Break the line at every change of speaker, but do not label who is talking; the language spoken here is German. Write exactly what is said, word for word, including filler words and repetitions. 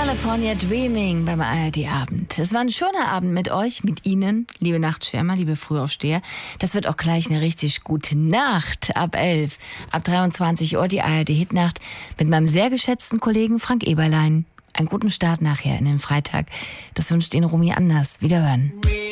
California Dreaming beim A R D-Abend. Es war ein schöner Abend mit euch, mit Ihnen, liebe Nachtschwärmer, liebe Frühaufsteher. Das wird auch gleich eine richtig gute Nacht ab elf. Ab dreiundzwanzig Uhr die A R D-Hitnacht mit meinem sehr geschätzten Kollegen Frank Eberlein. Einen guten Start nachher in den Freitag. Das wünscht Ihnen Romy Anders. Wiederhören.